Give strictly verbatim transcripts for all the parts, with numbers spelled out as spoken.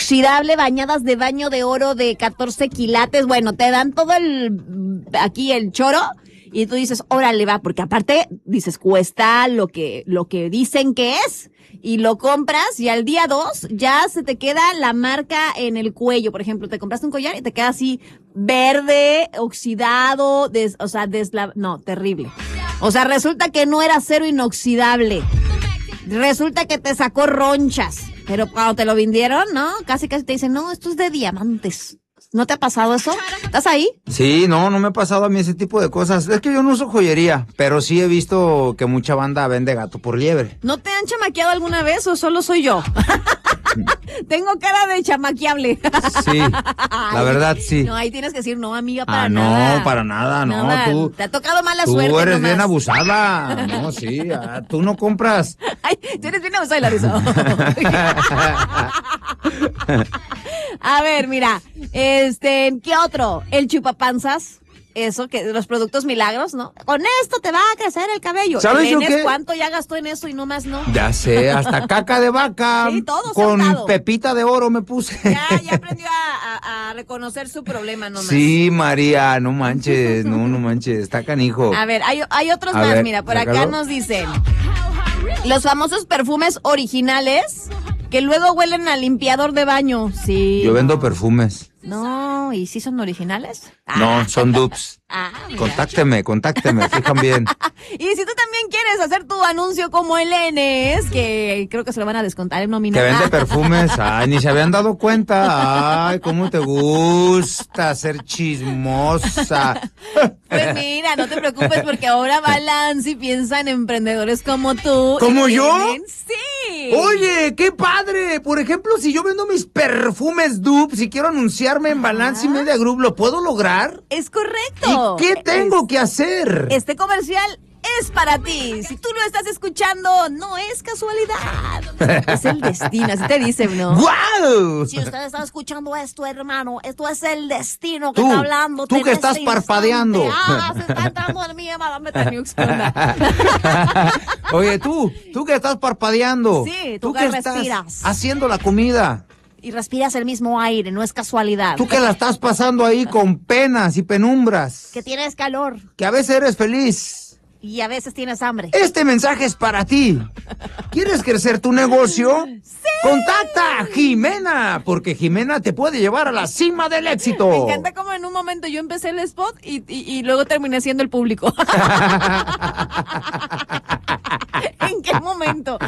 inoxidable, bañadas de baño de oro de catorce quilates. Bueno, te dan todo el, aquí el choro. Y tú dices, órale, va, porque aparte, dices, cuesta lo que, lo que dicen que es, y lo compras, y al día dos ya se te queda la marca en el cuello. Por ejemplo, te compraste un collar y te queda así, verde, oxidado, des, o sea, desla, no, terrible. O sea, resulta que no era acero inoxidable. Resulta que te sacó ronchas. Pero cuando te lo vendieron, ¿no? Casi casi te dicen, no, esto es de diamantes. ¿No te ha pasado eso? ¿Estás ahí? Sí, no, no me ha pasado a mí ese tipo de cosas. Es que yo no uso joyería, pero sí he visto que mucha banda vende gato por liebre. ¿No te han chamaqueado alguna vez o solo soy yo? Tengo cara de chamaqueable. Sí, la verdad sí. No, ahí tienes que decir, no, amiga, para ah, nada. no, para nada, no, nada. tú. Te ha tocado mala tú suerte. Tú eres nomás. bien abusada. No, sí, ah, tú no compras. Ay, tú eres bien abusada, Larisa. A ver, mira, este, ¿qué otro? El chupapanzas. Eso, que los productos milagros, ¿no? Con esto te va a crecer el cabello. ¿Sabes yo qué? ¿Cuánto ya gastó en eso y no más no? Ya sé, hasta caca de vaca. Sí, todo con saltado. Pepita de oro me puse. Ya, ya aprendió a, a, a reconocer su problema nomás. Sí, María, no manches, no, no manches, está canijo. A ver, hay, hay otros a más, ver, mira, por sácalo. acá nos dicen los famosos perfumes originales que luego huelen a limpiador de baño. Sí. Yo vendo perfumes. No, ¿y sí son originales? No, Ah. son dupes. Ah, mira. Contácteme, contácteme, fijan bien. Y si tú también quieres hacer tu anuncio como el Enes, que creo que se lo van a descontar en nómina. Que vende perfumes, ay, ni se habían dado cuenta. Ay, cómo te gusta ser chismosa. Pues mira, no te preocupes porque ahora Balance y piensa en emprendedores como tú. ¿Como y yo? tienen- Sí. Oye, qué padre. Por ejemplo, si yo vendo mis perfumes dupes y quiero anunciarme en Balance y Media Group, ¿lo puedo lograr? Es correcto. ¿Y qué tengo que hacer? Este comercial es para ti. Si tú lo estás escuchando, no es casualidad. Es el destino, así te dicen, ¿no? ¡Guau! Si usted está escuchando esto, hermano, esto es el destino que Tú, está hablando. tú que estás parpadeando. Ah, se está entrando en mí, madame Taniux. Oye, tú, tú que estás parpadeando. Sí, tú tú que que estás respiras. haciendo la comida. Y respiras el mismo aire, no es casualidad. Tú que la estás pasando ahí con penas y penumbras. Que tienes calor Que a veces eres feliz. y a veces tienes hambre. Este mensaje es para ti. ¿Quieres crecer tu negocio? ¡Sí! Contacta a Jimena, porque Jimena te puede llevar a la cima del éxito. Me encanta como en un momento yo empecé el spot y, y, y luego terminé siendo el público. ¿En qué momento?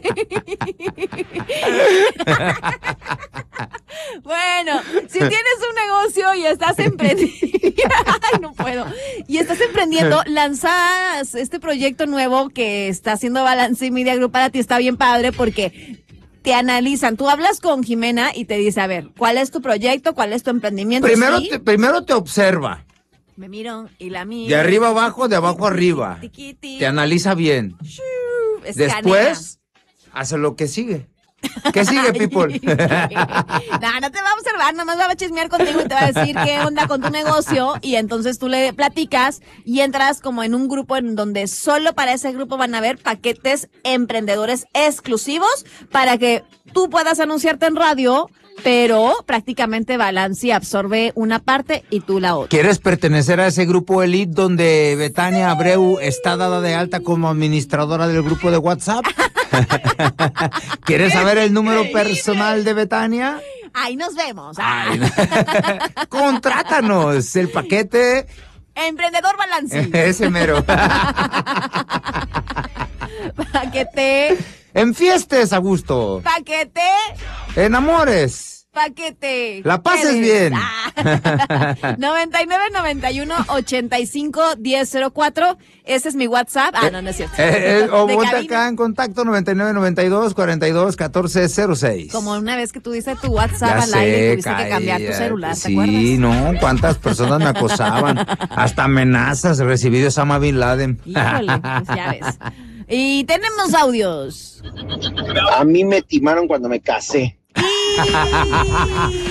Bueno, si tienes un negocio y estás emprendiendo, ay, no puedo, y estás emprendiendo, lanzas este proyecto nuevo que está haciendo Balance y Media Group para ti, está bien padre porque te analizan. Tú hablas con Jimena y te dice, a ver, ¿cuál es tu proyecto? ¿Cuál es tu emprendimiento? Primero, ¿Sí? te, primero te observa. Me miro y la miro. De arriba abajo, de abajo arriba. Tiquiti. Te analiza bien. Escanea. Después, hace lo que sigue. ¿Qué sigue, people? No, no te va a observar, nada más va a chismear contigo y te va a decir qué onda con tu negocio y entonces tú le platicas y entras como en un grupo en donde solo para ese grupo van a haber paquetes emprendedores exclusivos para que tú puedas anunciarte en radio, pero prácticamente Balance absorbe una parte y tú la otra. ¿Quieres pertenecer a ese grupo elite donde Betania Abreu está dada de alta como administradora del grupo de WhatsApp? ¿Quieres saber el número personal de Betania? Ahí nos vemos. Ay, no. Contrátanos el paquete. Emprendedor Balance. Ese mero. Paquete. Enfiestes a gusto. Paquete. Enamores. Paquete. La pases ¿Quieres? bien. Ah. noventa y nueve, noventa y uno, ochenta y cinco, diez cero cuatro. Ese es mi WhatsApp. Ah, no, no es cierto. Eh, eh, o De ponte cabina. acá en contacto noventa y nueve, noventa y dos, cuarenta y dos, catorce cero seis. Como una vez que tuviste tu WhatsApp Ya al aire y sé, tuviste que cambiar tu cállate. celular, ¿te Sí, acuerdas? no, cuántas personas me acosaban. Hasta amenazas recibí de Osama Bin Laden. Híjole, pues ya ves. Y tenemos audios. A mí me timaron cuando me casé. Y...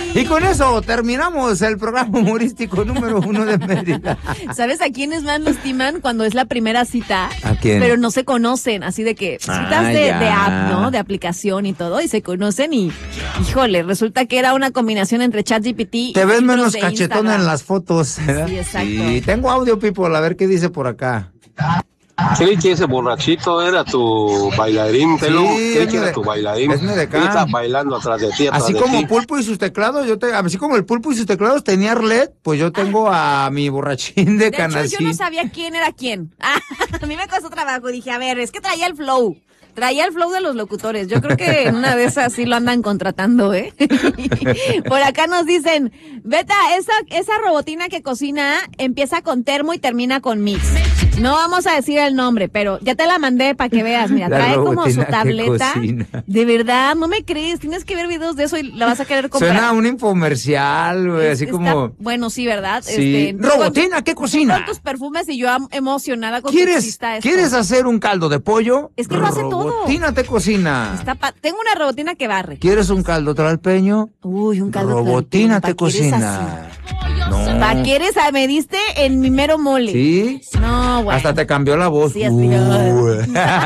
Y con eso terminamos el programa humorístico número uno de Mérida. ¿Sabes a quiénes más los timan cuando es la primera cita? ¿A quién? Pero no se conocen, así de que citas Ah, de, ya. de app, ¿no? De aplicación y todo, y se conocen y, híjole, resulta que era una combinación entre ChatGPT y Te ves filtros menos de cachetona Instagram. en las fotos, ¿verdad? Sí, exacto. Y tengo audio, people, a ver qué dice por acá. Creí que ese borrachito era tu bailarín, Pelo. Sí, Creí es que de- era tu bailarín. es de acá. Él está bailando atrás de ti, atrás Así de como ti. Pulpo y sus teclados, yo te, así como el Pulpo y sus teclados tenía Arlet, pues yo tengo a mi borrachín de, De hecho, Canacín. yo no sabía quién era quién. Ah, a mí me costó trabajo. Dije, a ver, es que traía el flow. Traía el flow de los locutores. Yo creo que en una de esas sí lo andan contratando, ¿eh? Por acá nos dicen, Beta, esa, esa robotina que cocina empieza con termo y termina con mix. No vamos a decir el nombre, pero ya te la mandé para que veas. Mira, La trae como robotina su que tableta. cocina. De verdad, no me crees. Tienes que ver videos de eso y la vas a querer comprar. Suena a un infomercial, güey, así Está- como... Bueno, sí, ¿verdad? Sí. Este, Robotina, ¿qué cocina? Con tus perfumes y yo am- emocionada con que ¿Quieres, exista esto. ¿Quieres hacer un caldo de pollo? Es que lo hace todo. Robotina te cocina. Está pa- Tengo una robotina que barre. ¿Quieres un caldo tralpeño? Uy, un caldo Robotina te tlalpeño, ¿pa' quieres cocina. No. ¿Para quieres? Me diste en mi mero mole. ¿Sí? No, güey. Hasta te cambió la voz. Sí, así. Uy.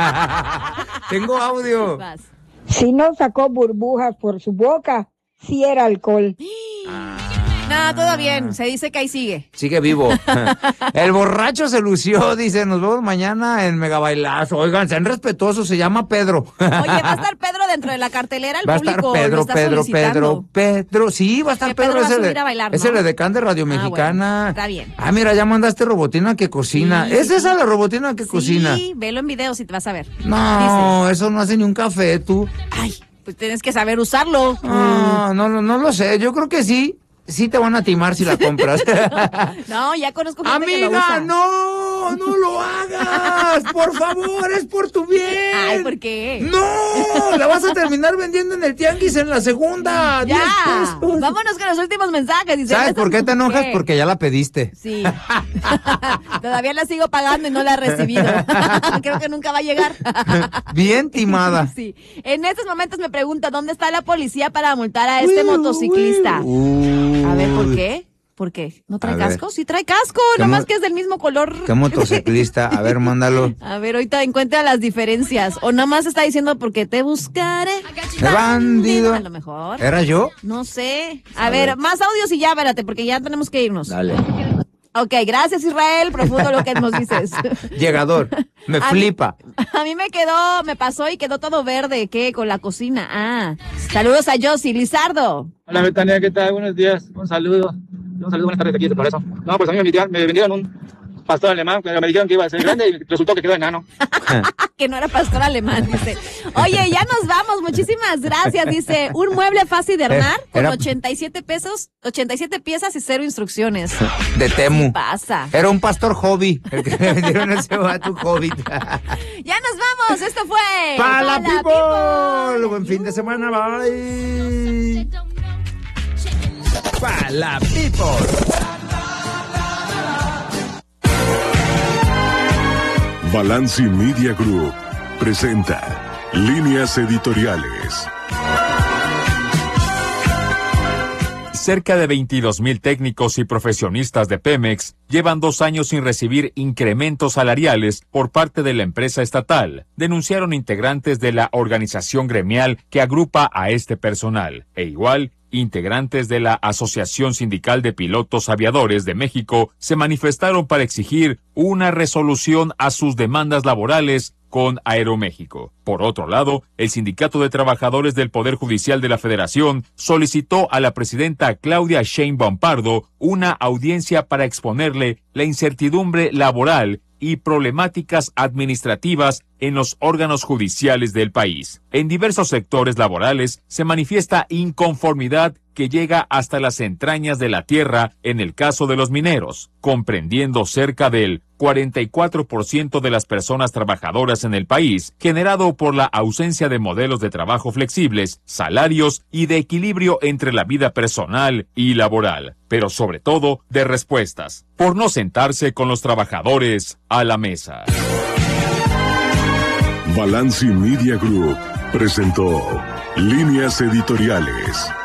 Tengo audio. Vas. Si no sacó burbujas por su boca, sí era alcohol. No, todo bien. Se dice que ahí sigue. Sigue vivo. El borracho se lució, dice, nos vemos mañana en Megabailazo. Oigan, sean respetuosos, se llama Pedro. Oye, ¿va a estar Pedro dentro de la cartelera? El Va a estar público lo Pedro, está Pedro, solicitando. Pedro, Pedro. Sí, va a estar Que Pedro Pedro. va a es el subir de- a bailar, es ¿no? el edecán de Radio Ah, bueno, Mexicana. está bien. Ah, mira, ya mandaste robotina que cocina. Sí, ¿Es sí, esa sí. la robotina que cocina? Sí, velo en video si te vas a ver. No, eso no hace ni un café, tú. Dice, ay, pues tienes que saber usarlo. No, no, no, no lo sé. Yo creo que sí. Sí te van a timar si la compras. No, ya conozco gente que lo Amiga, usa. no, no lo hagas. Por favor, es por tu bien. Ay, ¿por qué? No, la vas a terminar vendiendo en el tianguis en la segunda. Ya, diez pesos. vámonos con los últimos mensajes. Dice, ¿Sabes ¿estas por qué te enojas? qué? Porque ya la pediste. Sí. Todavía la sigo pagando y no la he recibido. Creo que nunca va a llegar. Bien timada. Sí. En estos momentos me pregunta, ¿dónde está la policía para multar a este motociclista? Uy. A ver, ¿por qué? ¿Por qué? ¿No trae A ver. casco? Sí trae casco, ¿Qué nomás mo- que es del mismo color. ¿Qué motociclista? A ver, mándalo. A ver, ahorita encuentra las diferencias. O nomás está diciendo porque te buscaré. ¡De bandido! A lo mejor. ¿Era yo? No sé. A, ver, más audios y ya, espérate, porque ya tenemos que irnos. Dale. Ok, gracias Israel, profundo lo que nos dices. Llegador. Me A mí- flipa. A mí me quedó, me pasó y quedó todo verde, ¿qué? Con la cocina. Ah, saludos a Josie, Lizardo. Hola Betania, ¿qué tal? Buenos días, un saludo. Un saludo, buenas tardes aquí de Progreso. No, pues a mí me vendieron, me vendieron un pastor alemán, pero me dijeron que iba a ser grande y resultó que quedó enano. Que no era pastor alemán, dice. Oye, ya nos vamos, muchísimas gracias. Dice, un mueble fácil de armar con Era- ochenta y siete pesos, ochenta y siete piezas y cero instrucciones. De Temu. Pasa. Era un pastor hobby. El que le vendieron ese vato hobby. Ya nos vamos, esto fue ¡Para la Pala people! Buen fin de semana, bye. ¡Para la people! Balanci Media Group presenta Líneas Editoriales. Cerca de veintidós mil técnicos y profesionistas de Pemex llevan dos años sin recibir incrementos salariales por parte de la empresa estatal, denunciaron integrantes de la organización gremial que agrupa a este personal, e igual, integrantes de la Asociación Sindical de Pilotos Aviadores de México se manifestaron para exigir una resolución a sus demandas laborales con Aeroméxico. Por otro lado, el Sindicato de Trabajadores del Poder Judicial de la Federación solicitó a la presidenta Claudia Sheinbaum Pardo una audiencia para exponerle la incertidumbre laboral y problemáticas administrativas en los órganos judiciales del país. En diversos sectores laborales se manifiesta inconformidad que llega hasta las entrañas de la tierra en el caso de los mineros, comprendiendo cerca del cuarenta y cuatro por ciento de las personas trabajadoras en el país, generado por la ausencia de modelos de trabajo flexibles, salarios y de equilibrio entre la vida personal y laboral, pero sobre todo de respuestas, por no sentarse con los trabajadores a la mesa. Balanci Media Group presentó Líneas Editoriales.